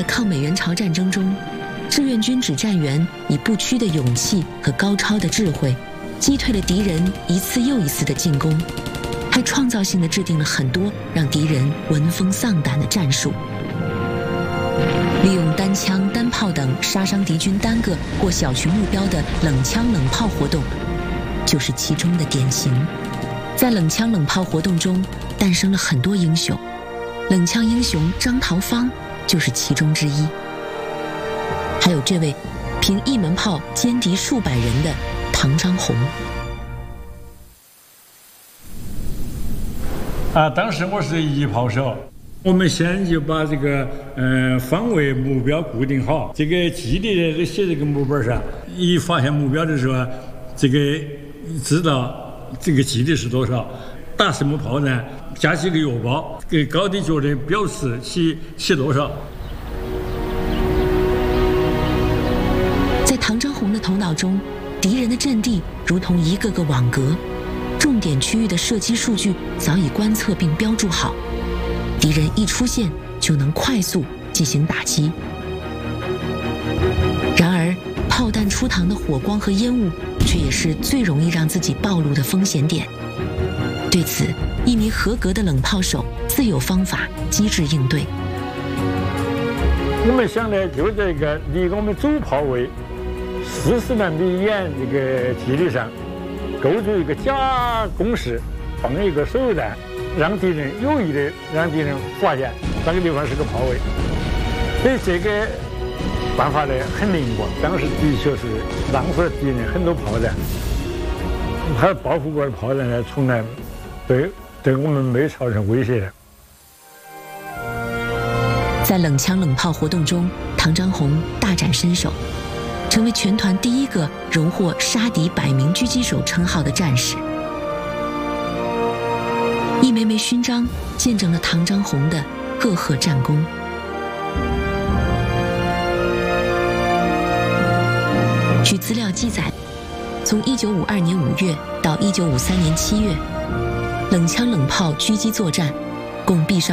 抗美援朝战争中，志愿军指战员以不屈的勇气和高超的智慧，击退了敌人一次又一次的进攻，还创造性地制定了很多让敌人闻风丧胆的战术。利用单枪单炮等杀伤敌军单个或小群目标的冷枪冷炮活动，就是其中的典型。在冷枪冷炮活动中，诞生了很多英雄，冷枪英雄张桃芳就是其中之一。还有这位凭一门炮歼敌数百人的唐章红。 当时我是一炮手，我们先就把这个方位目标固定好，这个基地的写这个木板上，一发现目标的时候，这个知道这个基地是多少，打什么炮呢？加几个药包，给高低脚的标识起多少。 在唐章红的头脑中，敌人的阵地如同一个个网格，重点区域的射击数据早已观测并标注好，敌人一出现就能快速进行打击。然而，炮弹出膛的火光和烟雾却也是最容易让自己暴露的风险点。对此，一名合格的冷炮手自有方法机智应对。 我们想的就这个离我们主炮位40米远这个基地上构筑一个假工事，放一个手榴弹，让敌人有意的让敌人发现那个地方是个炮位。所以这个办法呢很灵光，当时的确是浪费了敌人很多炮弹。他报复过的炮弹呢，从来对我们没造成威胁。 在冷枪冷炮活动中，唐章红大展身手，成为全团第一个荣获杀敌100名狙击手称号的战士。一枚枚勋章见证了唐章红的赫赫战功。据资料记载，从1952年5月到1953年7月，冷枪冷炮狙击作战共毙伤